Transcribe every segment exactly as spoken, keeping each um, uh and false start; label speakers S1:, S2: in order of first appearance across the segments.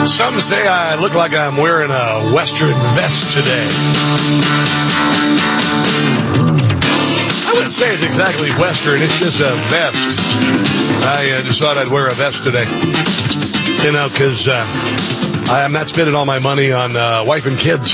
S1: Some say I look like I'm wearing a Western vest today. I wouldn't say it's exactly Western. It's just a vest. I uh, just thought I'd wear a vest today. You know, because uh, I'm not spending all my money on uh, wife and kids.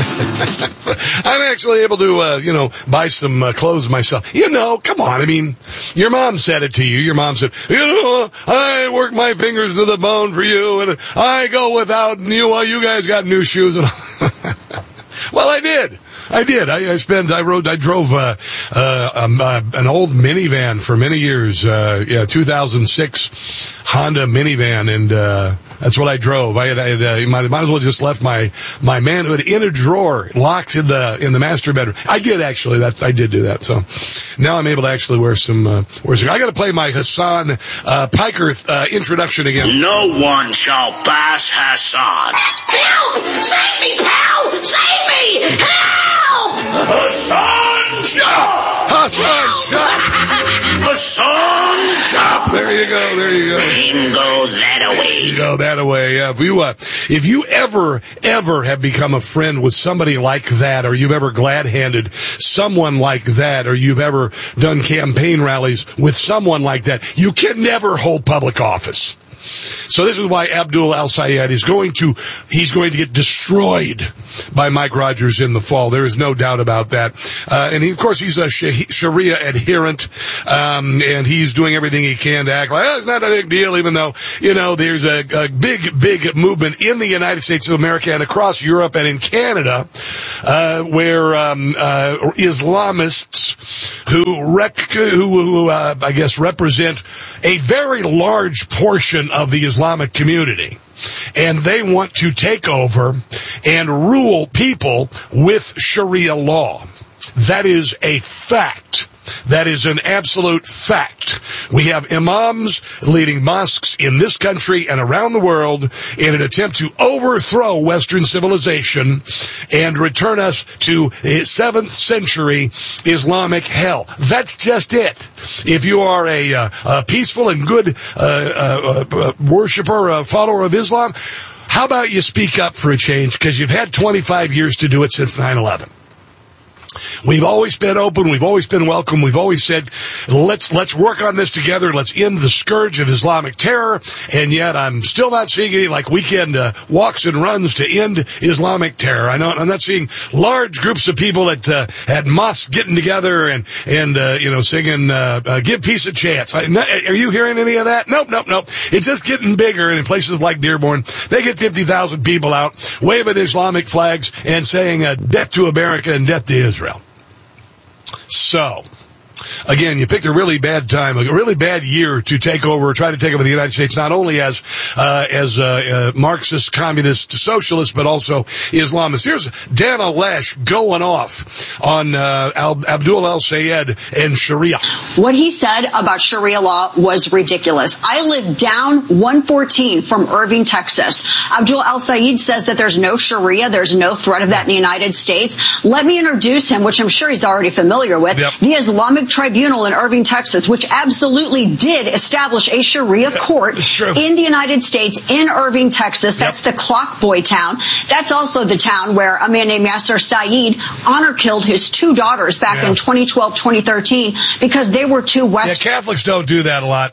S1: I'm actually able to, uh, you know, buy some uh, clothes myself. You know, come on. I mean, your mom said it to you. Your mom said, you know, I work my fingers to the bone for you, and I go without you while you guys got new shoes. And well, I did. I did. I, I spent, I rode, I drove, uh, uh, um, uh, an old minivan for many years, uh, yeah, two thousand six Honda minivan, and, uh, that's what I drove. I had, I had uh, might, might as well just left my, my manhood in a drawer, locked in the, in the master bedroom. I did actually, that, I did do that. So now I'm able to actually wear some, uh, wear some, I gotta play my Hassan, uh, Piker, uh, introduction again.
S2: No one shall pass Hassan.
S3: Help! Save me, pal! Save me! Help!
S2: Hassan Shop!
S1: Hassan Shop!
S2: Hassan Shop!
S1: There you go, there you go.
S2: Bingo that away.
S1: You go that away. Yeah, if you, uh, if you ever, ever have become a friend with somebody like that, or you've ever glad-handed someone like that, or you've ever done campaign rallies with someone like that, you can never hold public office. So this is why Abdul Al-Sayed is going to, he's going to get destroyed by Mike Rogers in the fall. There is no doubt about that. Uh, and he, of course, he's a Sharia adherent, um, and he's doing everything he can to act like, oh, it's not a big deal, even though, you know, there's a, a big, big movement in the United States of America and across Europe and in Canada, uh, where, um, uh, Islamists who rec, who, who, uh, I guess represent a very large portion of the Islamic community, and they want to take over and rule people with Sharia law. That is a fact. That is an absolute fact. We have imams leading mosques in this country and around the world in an attempt to overthrow Western civilization and return us to a seventh century Islamic hell. That's just it. If you are a, uh, a peaceful and good uh, uh, uh, worshiper, uh, follower of Islam, how about you speak up for a change? Because you've had twenty-five years to do it since nine eleven. We've always been open. We've always been welcome. We've always said, let's let's work on this together. Let's end the scourge of Islamic terror. And yet I'm still not seeing any like weekend uh, walks and runs to end Islamic terror. I know I'm not seeing large groups of people at uh, at mosques getting together and and uh, you know singing uh, uh, "Give Peace a Chance." I, no, are you hearing any of that? Nope, nope, nope. It's just getting bigger. And in places like Dearborn, they get fifty thousand people out waving Islamic flags and saying uh, "Death to America" and "Death to Israel." So, again, you picked a really bad time, a really bad year to take over, try to take over the United States, not only as uh, as uh, uh, Marxist, communist, socialist, but also Islamist. Here's Dan Alesh going off on uh, Al- Abdul Al-Sayed and Sharia.
S4: What he said about Sharia law was ridiculous. I live down one fourteen from Irving, Texas. Abdul Al-Sayed says that there's no Sharia, there's no threat of that in the United States. Let me introduce him, which I'm sure he's already familiar with,
S1: yep.
S4: the Islamic Tribunal in Irving, Texas, which absolutely did establish a Sharia court in the United States in Irving, Texas. That's yep. the Clock Boy town. That's also the town where a man named Yasser Saeed honor killed his two daughters back yeah. in twenty twelve, twenty thirteen because they were too Western.
S1: Yeah, Catholics don't do that a lot.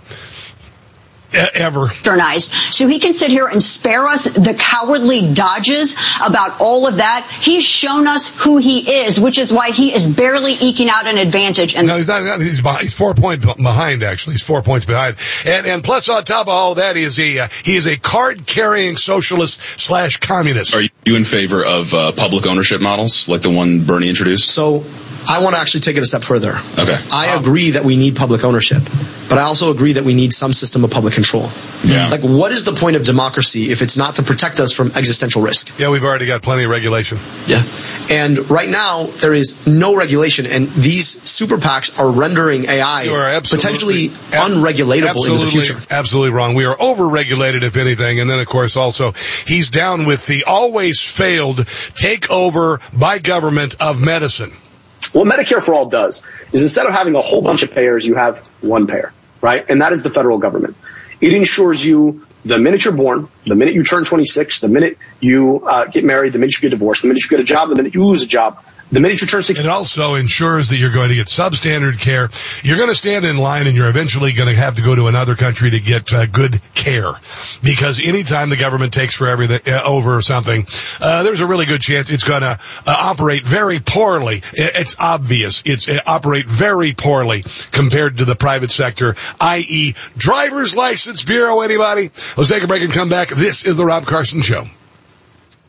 S1: Ever.
S4: So he can sit here and spare us the cowardly dodges about all of that. He's shown us who he is, which is why he is barely eking out an advantage. And
S1: no, he's not. He's, behind, he's four points behind. Actually, he's four points behind. And and plus, on top of all that, is he uh, he is a card-carrying socialist slash communist.
S5: Are you in favor of uh, public ownership models like the one Bernie introduced?
S6: So I want to actually take it a step further.
S5: Okay.
S6: I um, agree that we need public ownership, but I also agree that we need some system of public control.
S5: Yeah.
S6: Like, what is the point of democracy if it's not to protect us from existential risk?
S1: Yeah, we've already got plenty of regulation.
S6: Yeah. And right now, there is no regulation, and these super PACs are rendering A I potentially ab- unregulatable
S1: absolutely,
S6: into the future.
S1: Absolutely wrong. We are over-regulated, if anything. And then, of course, also, he's down with the always failed takeover by government of medicine.
S7: What Medicare for All does is instead of having a whole bunch of payers, you have one payer, right? And that is the federal government. It ensures you the minute you're born, the minute you turn twenty-six, the minute you uh, get married, the minute you get divorced, the minute you get a job, the minute you lose a job, the minute you turn sixteen.
S1: It also ensures that you're going to get substandard care. You're going to stand in line, and you're eventually going to have to go to another country to get uh, good care. Because anytime the government takes forever uh, over something, uh, there's a really good chance it's going to uh, operate very poorly. It's obvious. It's uh, operate very poorly compared to the private sector, that is, Driver's License Bureau. Anybody? Let's take a break and come back. This is the Rob Carson Show.